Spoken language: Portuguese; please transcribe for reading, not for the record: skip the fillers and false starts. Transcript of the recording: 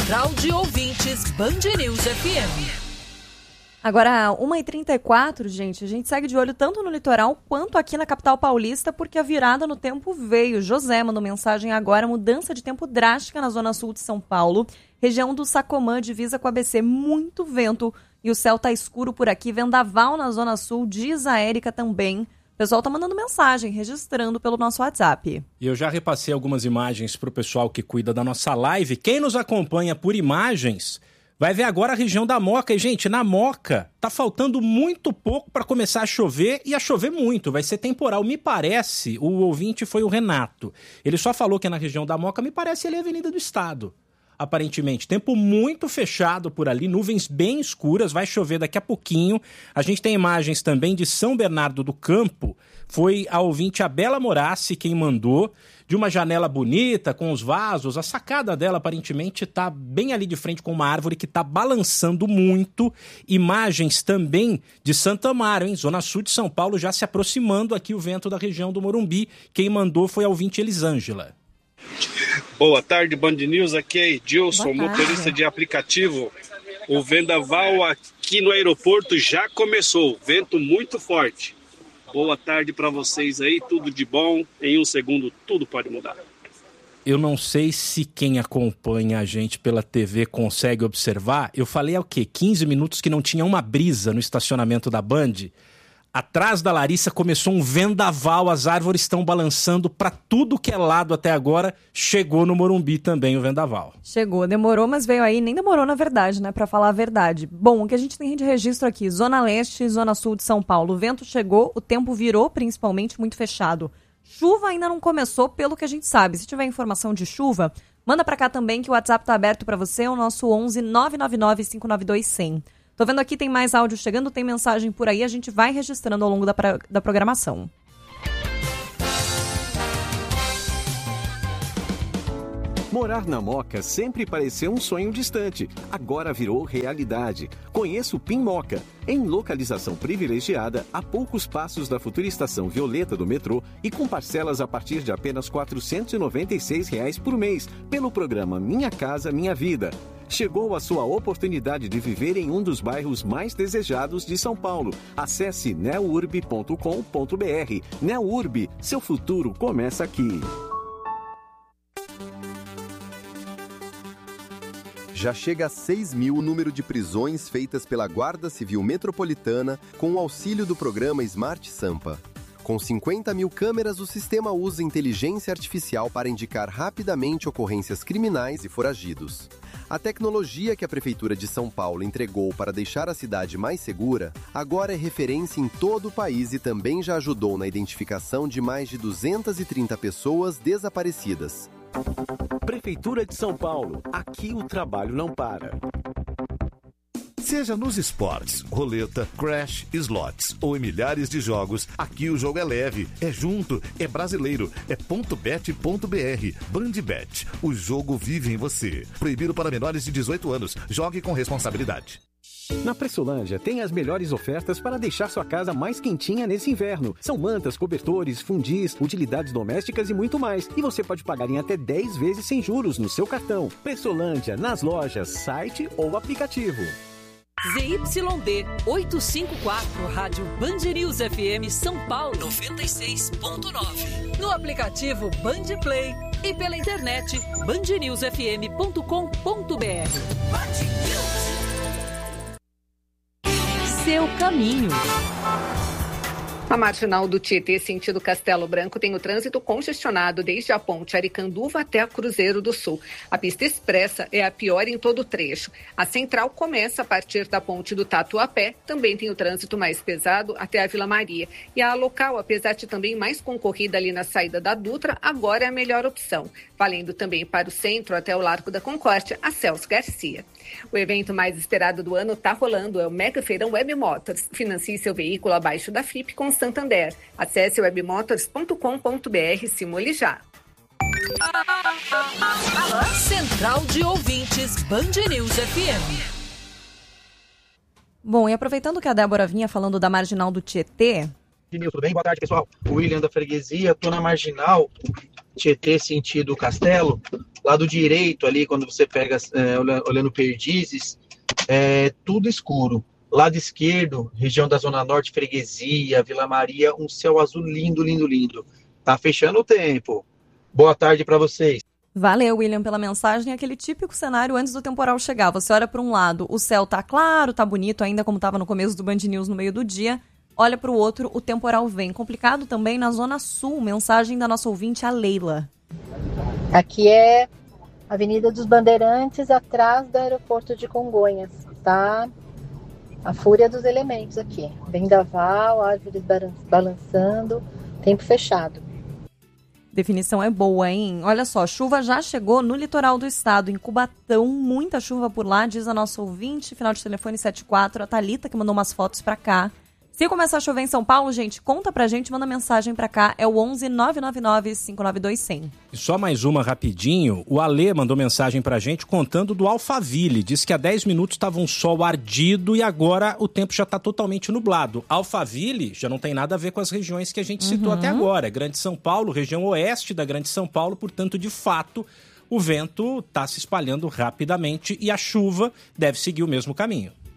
Central de Ouvintes Band News FM. Agora, 1h34, gente, a gente segue de olho tanto no litoral quanto aqui na capital paulista, porque a virada no tempo veio. José mandou mensagem agora, mudança de tempo drástica na zona sul de São Paulo, região do Sacomã, divisa com a ABC, muito vento e o céu tá escuro por aqui, vendaval na zona sul, diz a Érica também. O pessoal tá mandando mensagem, registrando pelo nosso WhatsApp. E eu já repassei algumas imagens pro pessoal que cuida da nossa live. Quem nos acompanha por imagens vai ver agora a região da Moca. E, gente, na Moca tá faltando muito pouco para começar a chover e a chover muito. Vai ser temporal. Me parece, o ouvinte foi o Renato. Ele só falou que é na região da Moca, me parece ele é a Avenida do Estado. Aparentemente, tempo muito fechado por ali, nuvens bem escuras, vai chover daqui a pouquinho. A gente tem imagens também de São Bernardo do Campo. Foi a ouvinte Abela Morassi quem mandou, de uma janela bonita, com os vasos. A sacada dela, aparentemente, está bem ali de frente com uma árvore que está balançando muito. Imagens também de Santa Amaro, hein? Zona sul de São Paulo, já se aproximando aqui o vento da região do Morumbi. Quem mandou foi a ouvinte Elisângela. Boa tarde, Band News. Aqui é Edilson, motorista de aplicativo. O vendaval aqui no aeroporto já começou. Vento muito forte. Boa tarde para vocês aí, tudo de bom. Em um segundo, tudo pode mudar. Eu não sei se quem acompanha a gente pela TV consegue observar. Eu falei há 15 minutos que não tinha uma brisa no estacionamento da Band. Atrás da Larissa começou um vendaval, as árvores estão balançando para tudo que é lado até agora. Chegou no Morumbi também o vendaval. Chegou, demorou, mas veio aí. Nem demorou, na verdade, né, para falar a verdade. Bom, o que a gente tem de registro aqui, Zona Leste e Zona Sul de São Paulo. O vento chegou, o tempo virou, principalmente, muito fechado. Chuva ainda não começou, pelo que a gente sabe. Se tiver informação de chuva, manda para cá também, que o WhatsApp tá aberto para você, é o nosso 11 999 592 100. Tô vendo aqui, tem mais áudio chegando, tem mensagem por aí, a gente vai registrando ao longo da programação. Morar na Moca sempre pareceu um sonho distante, agora virou realidade. Conheça o PIN Moca, em localização privilegiada, a poucos passos da futura estação Violeta do metrô e com parcelas a partir de apenas R$ 496 por mês, pelo programa Minha Casa Minha Vida. Chegou a sua oportunidade de viver em um dos bairros mais desejados de São Paulo. Acesse neurb.com.br. Neurb, seu futuro começa aqui. Já chega a 6.000 o número de prisões feitas pela Guarda Civil Metropolitana com o auxílio do programa Smart Sampa. Com 50.000 câmeras, o sistema usa inteligência artificial para indicar rapidamente ocorrências criminais e foragidos. A tecnologia que a Prefeitura de São Paulo entregou para deixar a cidade mais segura, agora é referência em todo o país e também já ajudou na identificação de mais de 230 pessoas desaparecidas. Prefeitura de São Paulo, aqui o trabalho não para. Seja nos esportes, roleta, crash, slots ou em milhares de jogos, aqui o jogo é leve, é junto, é brasileiro, é .bet.br. Bandbet, o jogo vive em você. Proibido para menores de 18 anos. Jogue com responsabilidade. Na Pressolândia tem as melhores ofertas para deixar sua casa mais quentinha nesse inverno. São mantas, cobertores, fundis, utilidades domésticas e muito mais. E você pode pagar em até 10 vezes sem juros no seu cartão. Pressolândia, nas lojas, site ou aplicativo. ZYD 854, Rádio Band News FM São Paulo 96.9. No aplicativo Band Play e pela internet bandnewsfm.com.br. Seu caminho. A marginal do Tietê, sentido Castelo Branco, tem o trânsito congestionado desde a ponte Aricanduva até a Cruzeiro do Sul. A pista expressa é a pior em todo o trecho. A central começa a partir da ponte do Tatuapé, também tem o trânsito mais pesado até a Vila Maria. E a local, apesar de também mais concorrida ali na saída da Dutra, agora é a melhor opção. Valendo também para o centro até o Largo da Concórdia, a Celso Garcia. O evento mais esperado do ano está rolando, é o Mega Feirão Web Motors. Financie seu veículo abaixo da FIP com Santander. Acesse webmotors.com.br e simule já. Central de Ouvintes Band News FM. Bom, e aproveitando que a Débora vinha falando da marginal do Tietê... Tudo bem? Boa tarde, pessoal. O William da Freguesia, tô na marginal. Tietê sentido Castelo, lado direito ali, quando você pega olhando Perdizes, é tudo escuro. Lado esquerdo, região da Zona Norte, Freguesia, Vila Maria, um céu azul lindo, lindo, lindo. Tá fechando o tempo. Boa tarde para vocês. Valeu, William, pela mensagem. Aquele típico cenário antes do temporal chegar. Você olha para um lado, o céu tá claro, tá bonito, ainda como estava no começo do Band News no meio do dia. Olha para o outro, o temporal vem. Complicado também na Zona Sul. Mensagem da nossa ouvinte, a Leila. Aqui é Avenida dos Bandeirantes, atrás do aeroporto de Congonhas, tá? A fúria dos elementos aqui. Vendaval, árvores balançando, tempo fechado. Definição é boa, hein? Olha só, chuva já chegou no litoral do estado, em Cubatão, muita chuva por lá, diz a nossa ouvinte, final de telefone 74, a Thalita, que mandou umas fotos pra cá. Se começar a chover em São Paulo, gente, conta pra gente, manda mensagem pra cá, é o 11 999 592 100. E só mais uma rapidinho, o Alê mandou mensagem pra gente contando do Alphaville, diz que há 10 minutos estava um sol ardido e agora o tempo já tá totalmente nublado. Alphaville já não tem nada a ver com as regiões que a gente citou até agora, Grande São Paulo, região oeste da Grande São Paulo, portanto, de fato, o vento tá se espalhando rapidamente e a chuva deve seguir o mesmo caminho.